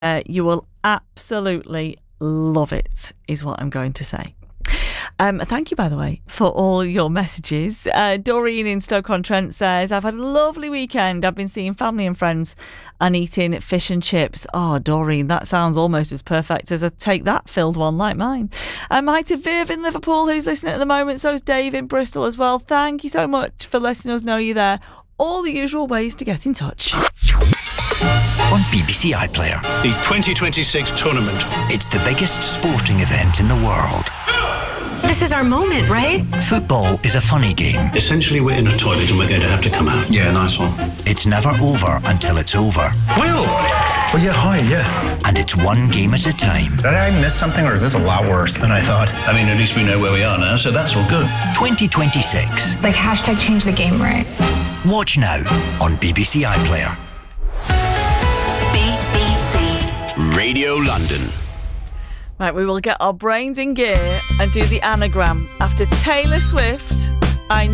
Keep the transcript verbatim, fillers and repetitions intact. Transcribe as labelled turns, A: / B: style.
A: Uh, you will absolutely love it, is what I'm going to say. Um, thank you, by the way, for all your messages. Uh, Doreen in Stoke-on-Trent says, I've had a lovely weekend. I've been seeing family and friends and eating fish and chips. Oh, Doreen, that sounds almost as perfect as a take that filled one like mine. Um, hi to Viv in Liverpool, who's listening at the moment. So is Dave in Bristol as well. Thank you so much for letting us know you're there. All the usual ways to get in touch.
B: On B B C iPlayer,
C: the twenty twenty-six tournament.
B: It's the biggest sporting event in the world.
D: This is our moment, right?
B: Football is a funny game.
C: Essentially, we're in a toilet and we're going to have to come out. Yeah, nice one.
B: It's never over until it's over.
C: Will!
E: Well, yeah, hi, yeah.
B: And it's one game at a time.
E: Did I miss something, or is this a lot worse than I thought?
C: I mean, at least we know where we are now, so that's all good.
B: twenty twenty-six.
D: Like hashtag change the game, right?
B: Watch now on B B C iPlayer.
F: B B C
G: Radio London.
A: Right, we will get our brains in gear and do the anagram after Taylor Swift. I